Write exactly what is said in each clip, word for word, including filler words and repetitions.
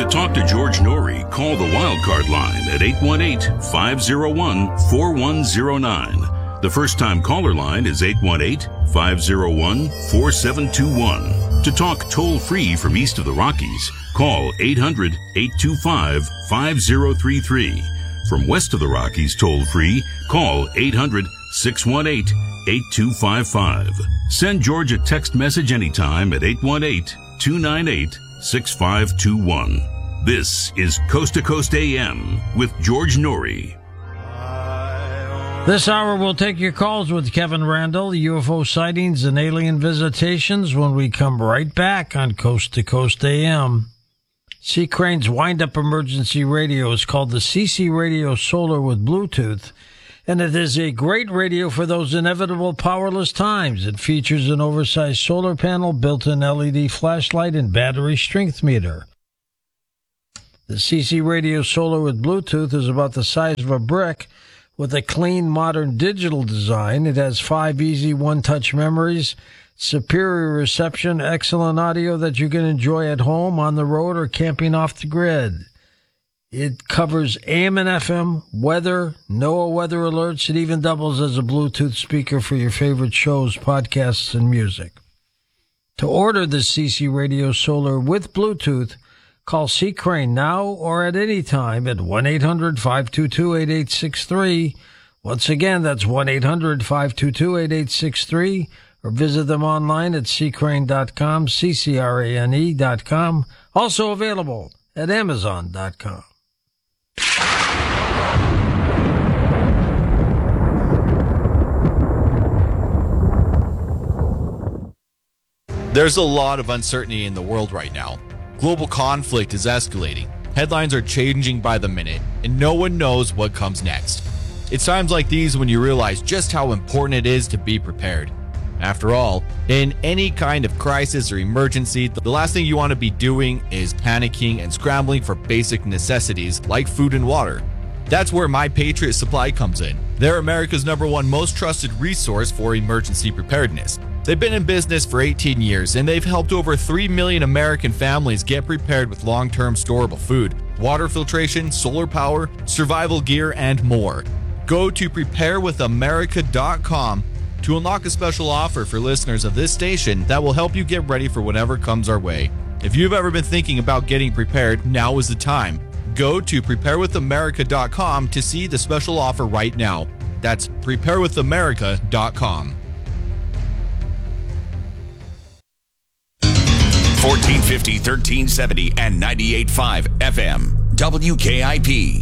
talk to George Noory, call the Wildcard line at eight one eight, five oh one, four one oh nine. The first-time caller line is eight one eight, five oh one, four seven two one. To talk toll-free from east of the Rockies, call eight hundred, eight two five, five oh three three. From west of the Rockies toll-free, call eight hundred, six one eight, eight two five five. Send George a text message anytime at eight one eight, two nine eight, six five two one. This is Coast to Coast A M with George Noory. This hour we'll take your calls with Kevin Randle, U F O sightings and alien visitations, when we come right back on Coast to Coast A M. Sea Crane's wind-up emergency radio is called the C C Radio Solar with Bluetooth, and it is a great radio for those inevitable powerless times. It features an oversized solar panel, built-in L E D flashlight, and battery strength meter. The C C Radio Solar with Bluetooth is about the size of a brick, with a clean, modern digital design. It has five easy one-touch memories, superior reception, excellent audio that you can enjoy at home, on the road, or camping off the grid. It covers A M and F M, weather, NOAA weather alerts. It even doubles as a Bluetooth speaker for your favorite shows, podcasts, and music. To order the C C Radio Solar with Bluetooth, call Sea Crane now or at any time at one eight hundred, five two two, eight eight six three. Once again, that's one eight hundred, five two two, eight eight six three, or visit them online at sea crane dot com, C C R A N E dot com. Also available at amazon dot com. There's a lot of uncertainty in the world right now. Global conflict is escalating, headlines are changing by the minute, and no one knows what comes next. It's times like these when you realize just how important it is to be prepared. After all, in any kind of crisis or emergency, the last thing you want to be doing is panicking and scrambling for basic necessities like food and water. That's where My Patriot Supply comes in. They're America's number one most trusted resource for emergency preparedness. They've been in business for eighteen years, and they've helped over three million American families get prepared with long-term storable food, water filtration, solar power, survival gear, and more. Go to prepare with america dot com to unlock a special offer for listeners of this station that will help you get ready for whatever comes our way. If you've ever been thinking about getting prepared, now is the time. Go to prepare with america dot com to see the special offer right now. That's prepare with america dot com. fourteen fifty, thirteen seventy, and ninety-eight point five F M. W K I P.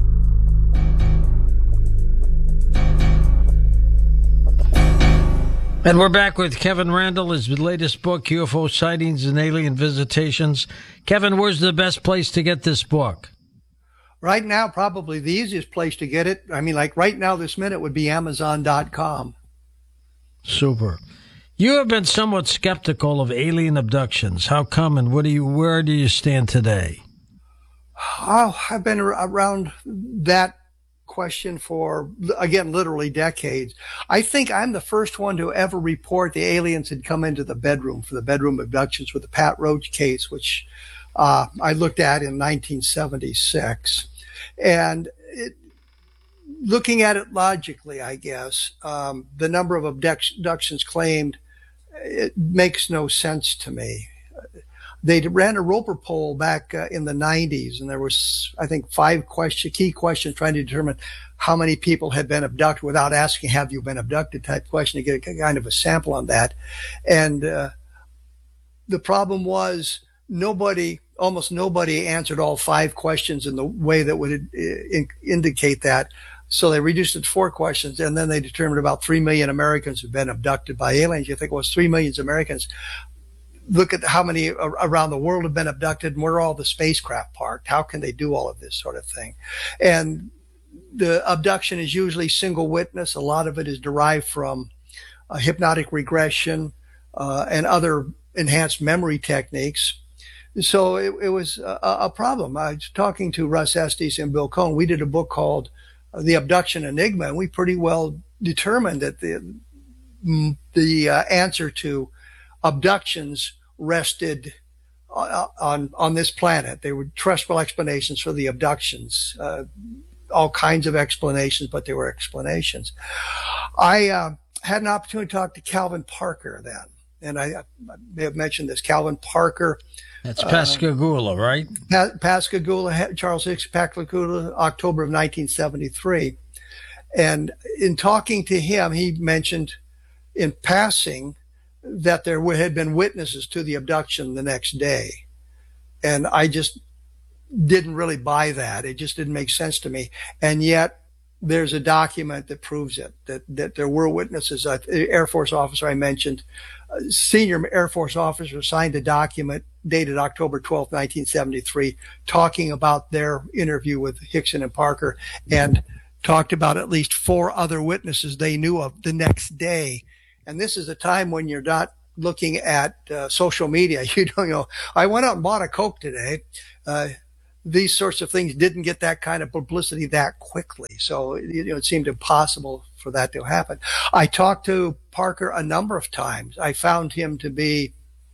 And we're back with Kevin Randle, his latest book, U F O Sightings and Alien Visitations. Kevin, where's the best place to get this book? Right now, probably the easiest place to get it, I mean, like right now, this minute, would be amazon dot com. Super. You have been somewhat skeptical of alien abductions. How come, and what do you, where do you stand today? Oh, I've been around that question for, again, literally decades. I think I'm the first one to ever report the aliens had come into the bedroom for the bedroom abductions with the Pat Roach case, which uh, I looked at in nineteen seventy-six. And it, looking at it logically, I guess, um, the number of abductions claimed, it makes no sense to me. They ran a Roper poll back uh, in the nineties, and there was, I think, five question, key questions trying to determine how many people had been abducted without asking, have you been abducted type question, to get a kind of a sample on that. And uh, the problem was nobody, almost nobody answered all five questions in the way that would in- indicate that. So they reduced it to four questions, and then they determined about three million Americans have been abducted by aliens. You think, well, it's three million Americans. Look at how many around the world have been abducted, and where are all the spacecraft parked? How can they do all of this sort of thing? And the abduction is usually single witness. A lot of it is derived from uh, hypnotic regression uh, and other enhanced memory techniques. So it, it was a, a problem. I was talking to Russ Estes and Bill Cohn. We did a book called The Abduction Enigma, and we pretty well determined that the the uh, answer to abductions rested uh, on on this planet. They were terrestrial explanations for the abductions, uh, all kinds of explanations, but they were explanations. I uh, had an opportunity to talk to Calvin Parker then, and I, I may have mentioned this. Calvin Parker. That's Pascagoula, uh, right? Pa- Pascagoula, Charles Hicks, Pascagoula, October of nineteen seventy-three. And in talking to him, he mentioned in passing that there had been witnesses to the abduction the next day. And I just didn't really buy that. It just didn't make sense to me. And yet there's a document that proves it, that, that there were witnesses. Uh, the Air Force officer I mentioned, uh, senior Air Force officer signed a document dated October twelfth, nineteen seventy-three, talking about their interview with Hickson and Parker, and talked about at least four other witnesses they knew of the next day. And this is a time when you're not looking at uh, social media. You don't you know, I went out and bought a Coke today. Uh, these sorts of things didn't get that kind of publicity that quickly. So, you know, it seemed impossible for that to happen. I talked to Parker a number of times. I found him to be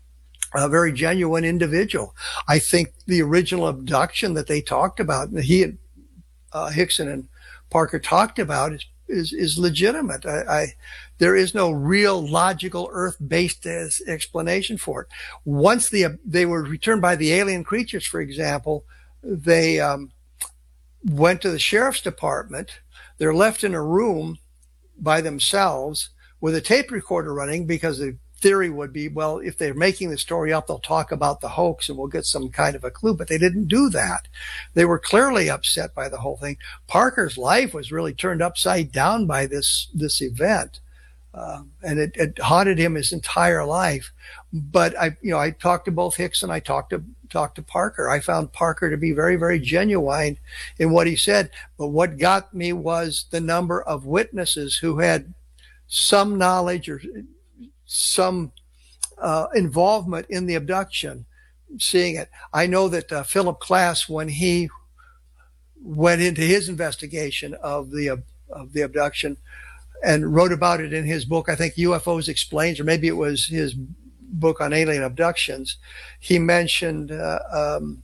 a very genuine individual. I think the original abduction that they talked about, he and uh, Hickson and Parker talked about, is is, is legitimate. I, I there is no real logical Earth-based explanation for it. Once the they were returned by the alien creatures, for example, they um, went to the sheriff's department. They're left in a room by themselves with a tape recorder running, because the theory would be, well, if they're making the story up, they'll talk about the hoax and we'll get some kind of a clue. But they didn't do that. They were clearly upset by the whole thing. Parker's life was really turned upside down by this, this event. Uh, and it, it haunted him his entire life. But I, you know, I talked to both Hicks and I talked to, talked to Parker. I found Parker to be very, very genuine in what he said. But what got me was the number of witnesses who had some knowledge or some uh, involvement in the abduction, seeing it. I know that uh, Philip Klass, when he went into his investigation of the uh, of the abduction and wrote about it in his book, I think U F Os Explained, or maybe it was his book on alien abductions, he mentioned uh, um,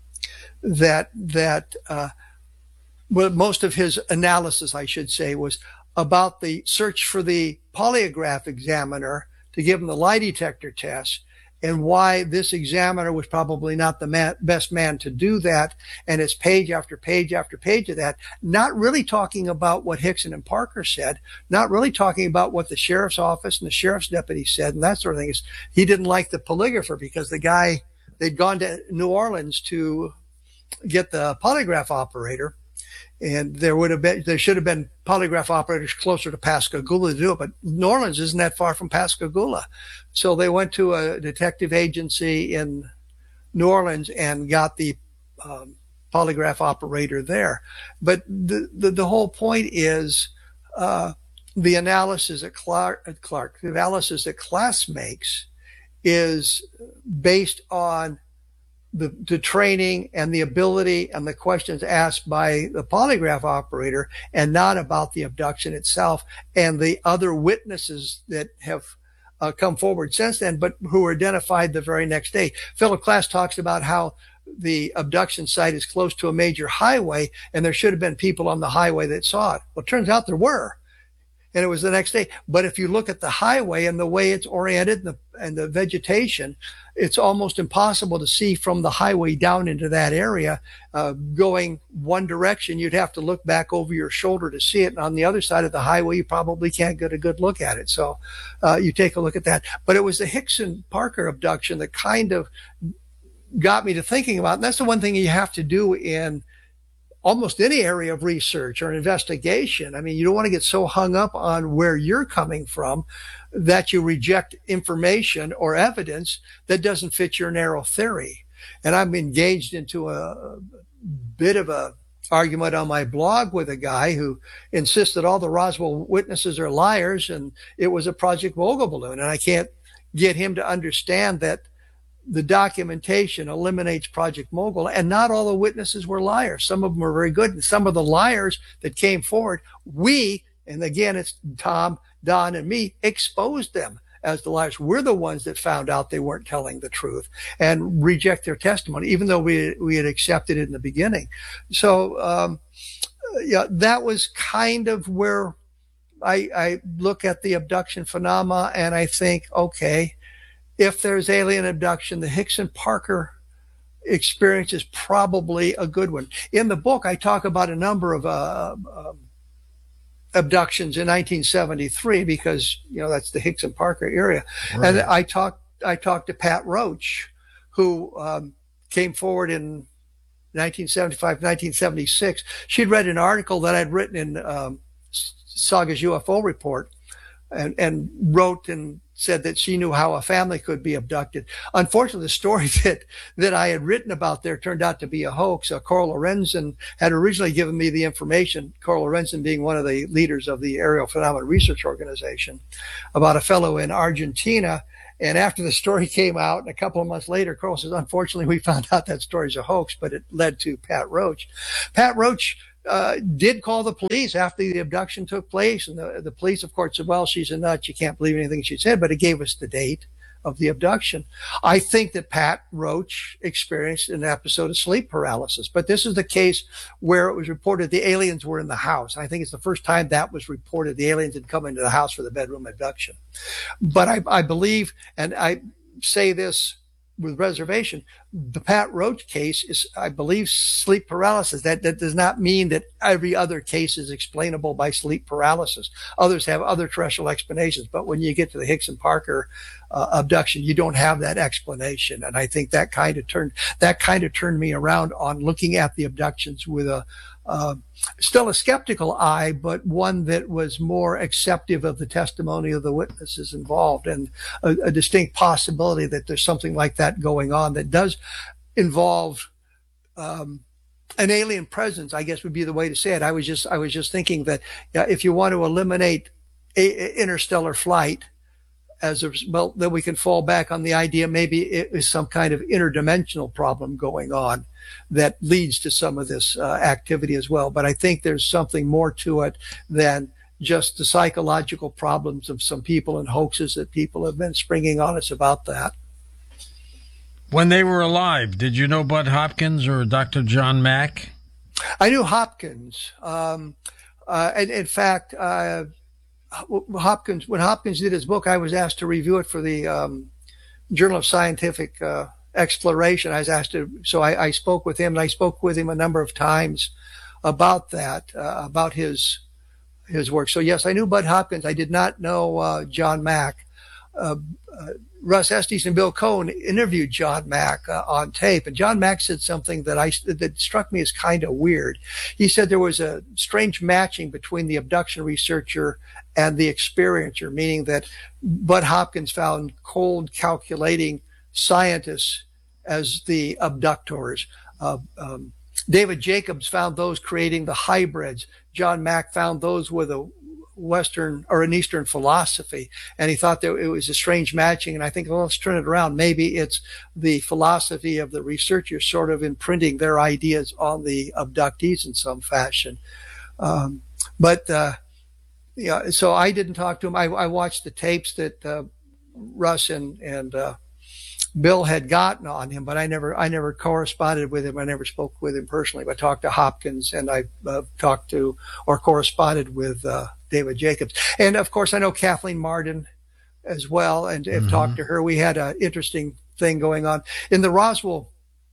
that that uh, well, most of his analysis, I should say, was about the search for the polygraph examiner to give him the lie detector test, and why this examiner was probably not the man, best man to do that. And it's page after page after page of that, not really talking about what Hickson and Parker said, not really talking about what the sheriff's office and the sheriff's deputy said and that sort of thing. Is he didn't like the polygrapher because the guy, they'd gone to New Orleans to get the polygraph operator, and there would have been, there should have been polygraph operators closer to Pascagoula to do it, but New Orleans isn't that far from Pascagoula. So they went to a detective agency in New Orleans and got the um, polygraph operator there. But the, the, the whole point is uh, the analysis that Clark, Clark, the analysis that Klass makes is based on The, the training and the ability and the questions asked by the polygraph operator, and not about the abduction itself and the other witnesses that have uh, come forward since then, but who were identified the very next day. Philip Klass talks about how the abduction site is close to a major highway and there should have been people on the highway that saw it. Well, it turns out there were. And it was the next day. But if you look at the highway and the way it's oriented and the, and the vegetation, it's almost impossible to see from the highway down into that area. Uh, going one direction, you'd have to look back over your shoulder to see it. And on the other side of the highway, you probably can't get a good look at it. So uh, you take a look at that. But it was the Hickson Parker abduction that kind of got me to thinking about, and that's the one thing you have to do in almost any area of research or investigation. I mean, you don't want to get so hung up on where you're coming from that you reject information or evidence that doesn't fit your narrow theory. And I'm engaged into a bit of a argument on my blog with a guy who insists that all the Roswell witnesses are liars and it was a Project Mogul balloon. And I can't get him to understand that the documentation eliminates Project Mogul, and not all the witnesses were liars. Some of them were very good, and some of the liars that came forward, we, and again, it's Tom, Don, and me, exposed them as the liars. We're the ones that found out they weren't telling the truth and reject their testimony, even though we we had accepted it in the beginning. So, um, yeah, that was kind of where I, I look at the abduction phenomena, and I think, okay, if there's alien abduction, the Hickson Parker experience is probably a good one. In the book, I talk about a number of uh, uh, abductions in nineteen seventy-three because, you know, that's the Hickson Parker area. Right. And I talked I talked to Pat Roach, who um, came forward in nineteen seventy-five, nineteen seventy-six. She'd read an article that I'd written in um, Saga's U F O Report, and, and wrote and said that she knew how a family could be abducted. Unfortunately, the story that, that I had written about there turned out to be a hoax. Uh, Carl Lorenzen had originally given me the information, Carl Lorenzen being one of the leaders of the Aerial Phenomena Research Organization, about a fellow in Argentina. And after the story came out, and a couple of months later, Carl says, unfortunately, we found out that story's a hoax, but it led to Pat Roach. Pat Roach uh, did call the police after the abduction took place. And the, the police, of course, said, well, she's a nut. You can't believe anything she said, but it gave us the date of the abduction. I think that Pat Roach experienced an episode of sleep paralysis, but this is the case where it was reported the aliens were in the house. I think it's the first time that was reported. The aliens had come into the house for the bedroom abduction. But I, I believe, and I say this with reservation, the Pat Roach case is, I believe, sleep paralysis. That, that does not mean that every other case is explainable by sleep paralysis. Others have other terrestrial explanations, but when you get to the Hickson Parker uh, abduction, you don't have that explanation. And I think that kind of turned that kind of turned me around on looking at the abductions with a uh, still a skeptical eye, but one that was more acceptive of the testimony of the witnesses involved, and a, a distinct possibility that there's something like that going on that does involve um, an alien presence, I guess would be the way to say it. I was just I was just thinking that yeah, if you want to eliminate a, interstellar flight as a well, then we can fall back on the idea maybe it is some kind of interdimensional problem going on that leads to some of this uh, activity as well. But I think there's something more to it than just the psychological problems of some people and hoaxes that people have been springing on us about that. When they were alive, did you know Bud Hopkins or Doctor John Mack? I knew Hopkins. Um, uh, and in fact, uh, Hopkins, when Hopkins did his book, I was asked to review it for the um, Journal of Scientific uh, Exploration. I was asked to, so I, I spoke with him, and I spoke with him a number of times about that, uh, about his his work. So yes, I knew Bud Hopkins. I did not know uh, John Mack. Uh, uh, Russ Estes and Bill Cohen interviewed John Mack uh, on tape, and John Mack said something that I that struck me as kind of weird. He said there was a strange matching between the abduction researcher and the experiencer, meaning that Bud Hopkins found cold, calculating scientists as the abductors. Uh, um, David Jacobs found those creating the hybrids. John Mack found those with a Western or an Eastern philosophy, and he thought that it was a strange matching. And I think, well, let's turn it around. Maybe it's the philosophy of the researchers sort of imprinting their ideas on the abductees in some fashion. Um, but uh, yeah, so I didn't talk to him. I, I watched the tapes that uh, Russ and and uh, Bill had gotten on him, but I never I never corresponded with him. I never spoke with him personally. But I talked to Hopkins, and I uh, talked to or corresponded with uh, David Jacobs. And of course, I know Kathleen Marden as well, and have mm-hmm. talked to her. We had an interesting thing going on in the Roswell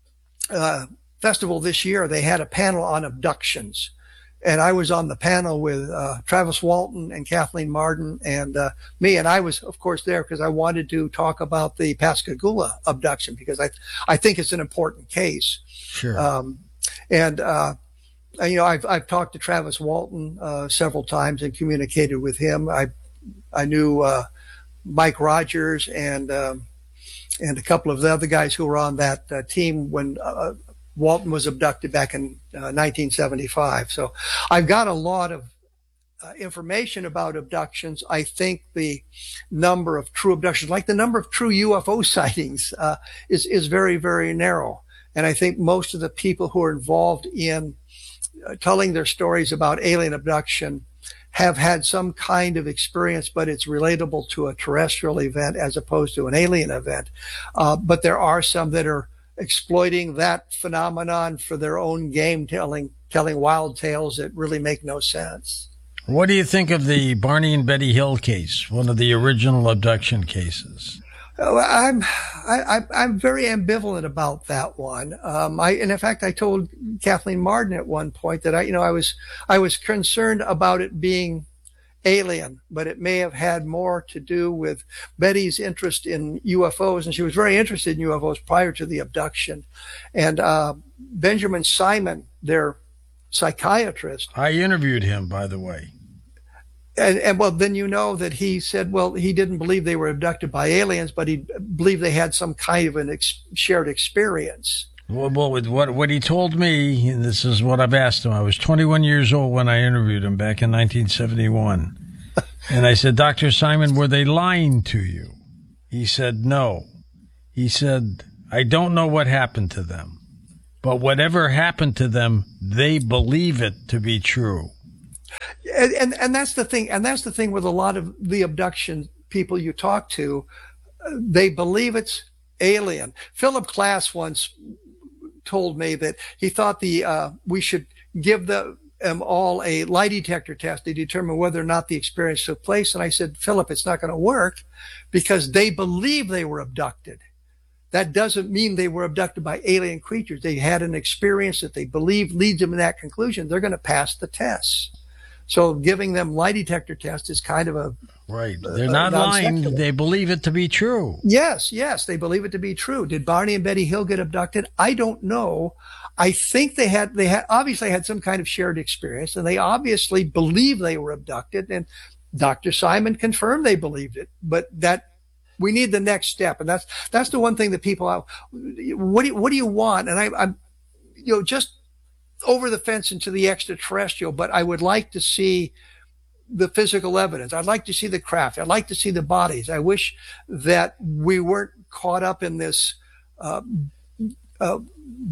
uh, Festival this year. They had a panel on abductions, and I was on the panel with uh, Travis Walton and Kathleen Marden and uh, me. And I was, of course, there because I wanted to talk about the Pascagoula abduction, because I I think it's an important case. Sure. Um, and uh, you know, I've I've talked to Travis Walton uh, several times and communicated with him. I I knew uh, Mike Rogers and um, and a couple of the other guys who were on that uh, team when uh, Walton was abducted back in uh, nineteen seventy-five. So I've got a lot of uh, information about abductions. I think the number of true abductions, like the number of true U F O sightings, uh, is is very very narrow. And I think most of the people who are involved in uh, telling their stories about alien abduction have had some kind of experience, but it's relatable to a terrestrial event as opposed to an alien event. Uh, but there are some that are exploiting that phenomenon for their own game, telling telling wild tales that really make no sense. What do you think of the Barney and Betty Hill case, one of the original abduction cases? I'm I, I'm very ambivalent about that one. Um, I and in fact I told Kathleen Marden at one point that I you know I was I was concerned about it being alien, but it may have had more to do with Betty's interest in U F Os, and she was very interested in U F Os prior to the abduction. And uh, Benjamin Simon, their psychiatrist, I interviewed him, by the way. And, and well, then you know that he said, well, he didn't believe they were abducted by aliens, but he believed they had some kind of an ex- shared experience. Well, well, what what he told me, and this is what I've asked him. I was twenty-one years old when I interviewed him back in nineteen seventy-one, and I said, Doctor Simon, were they lying to you? He said, no. He said, I don't know what happened to them, but whatever happened to them, they believe it to be true. And, and and that's the thing. And that's the thing with a lot of the abduction people you talk to. They believe it's alien. Philip Klass once told me that he thought the uh, we should give the, them all a lie detector test to determine whether or not the experience took place. And I said, Philip, it's not going to work because they believe they were abducted. That doesn't mean they were abducted by alien creatures. They had an experience that they believe leads them to that conclusion. They're going to pass the tests. So giving them lie detector tests is kind of a... Right. They're not lying. They believe it to be true. Yes, yes. They believe it to be true. Did Barney and Betty Hill get abducted? I don't know. I think they had, they had, obviously had some kind of shared experience, and they obviously believe they were abducted. And Doctor Simon confirmed they believed it. But that, we need the next step. And that's, that's the one thing that people, what do you, what do you want? And I, I'm, you know, just over the fence into the extraterrestrial, but I would like to see the physical evidence. I'd like to see the craft. I'd like to see the bodies. I wish that we weren't caught up in this uh, uh,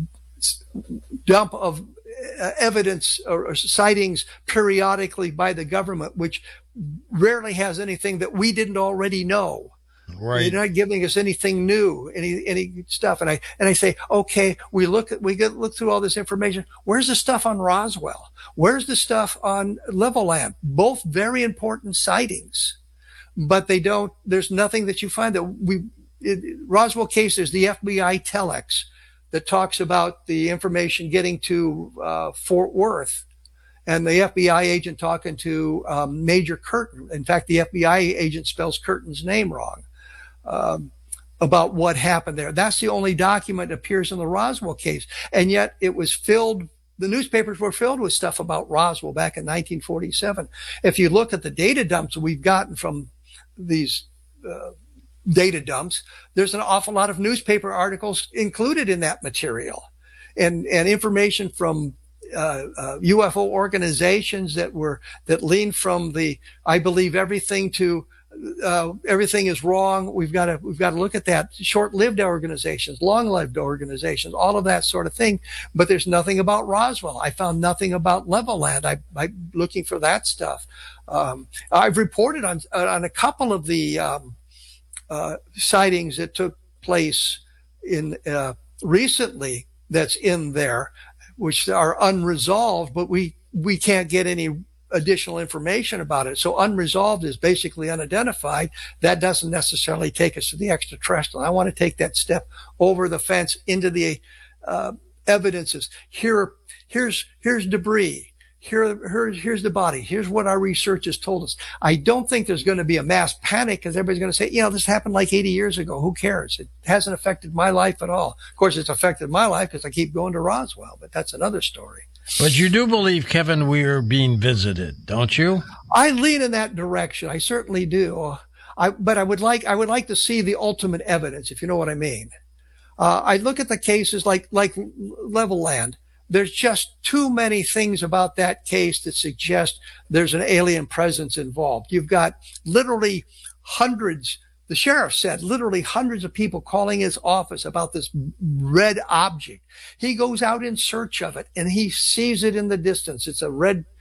dump of uh, evidence or, or sightings periodically by the government, which rarely has anything that we didn't already know. Right. They're not giving us anything new, any any stuff. And I and I say, okay, we look at we get look through all this information. Where's the stuff on Roswell? Where's the stuff on Levelland? Both very important sightings, but they don't. There's nothing that you find that we. It, Roswell case, there's the F B I telex that talks about the information getting to uh, Fort Worth, and the F B I agent talking to um, Major Curtin. In fact, the F B I agent spells Curtin's name wrong. Um, about what happened there. That's the only document that appears in the Roswell case. And yet it was filled, the newspapers were filled with stuff about Roswell back in nineteen forty-seven. If you look at the data dumps we've gotten from these uh, data dumps, there's an awful lot of newspaper articles included in that material, and, and information from Uh, uh, U F O organizations that were, that lean from the, I believe everything to, uh, everything is wrong. We've got to, we've got to look at that. Short-lived organizations, long-lived organizations, all of that sort of thing. But there's nothing about Roswell. I found nothing about Levelland. I, I'm looking for that stuff. Um, I've reported on, on a couple of the, um, uh, sightings that took place in, uh, recently that's in there, which are unresolved, but we, we can't get any additional information about it. So unresolved is basically unidentified. That doesn't necessarily take us to the extraterrestrial. I want to take that step over the fence into the uh, evidences. Here, here's, here's debris. Here, here's, here's the body. Here's what our research has told us. I don't think there's going to be a mass panic because everybody's going to say, you know, this happened like eighty years ago. Who cares? It hasn't affected my life at all. Of course, it's affected my life because I keep going to Roswell, but that's another story. But you do believe, Kevin, we're being visited, don't you? I lean in that direction. I certainly do. I, but I would like, I would like to see the ultimate evidence, if you know what I mean. Uh, I look at the cases like, like Levelland. There's just too many things about that case that suggest there's an alien presence involved. You've got literally hundreds, the sheriff said, literally hundreds of people calling his office about this red object. He goes out in search of it and he sees it in the distance. It's a red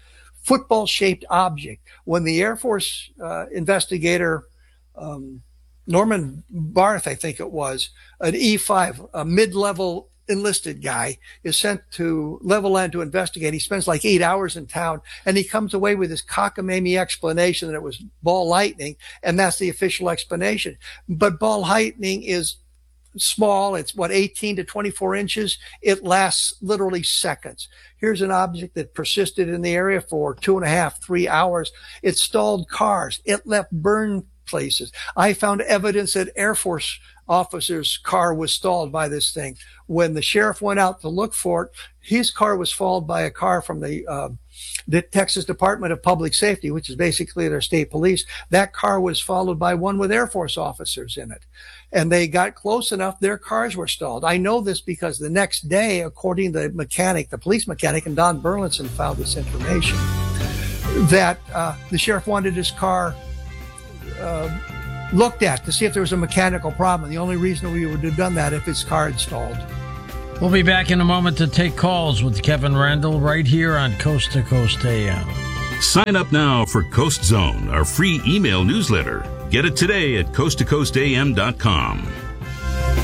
football-shaped object. When the Air Force uh, investigator, um, Norman Barth, I think it was, an E five, a mid-level enlisted guy, is sent to Levelland to investigate. He spends like eight hours in town, and he comes away with this cockamamie explanation that it was ball lightning, and that's the official explanation. But ball lightning is small. It's what, eighteen to twenty-four inches. It lasts literally seconds. Here's an object that persisted in the area for two and a half, three hours. It stalled cars. It left burn places. I found evidence that Air Force officer's car was stalled by this thing. When the sheriff went out to look for it, his car was followed by a car from the, uh, the Texas Department of Public Safety, which is basically their state police. That car was followed by one with Air Force officers in it. And they got close enough, their cars were stalled. I know this because the next day, according to the mechanic, the police mechanic, and Don Burlinson found this information, that uh, the sheriff wanted his car uh, looked at to see if there was a mechanical problem. The only reason we would have done that if his car had stalled. We'll be back in a moment to take calls with Kevin Randle right here on Coast to Coast A M. Sign up now for Coast Zone, our free email newsletter. Get it today at coast to coast a m dot com.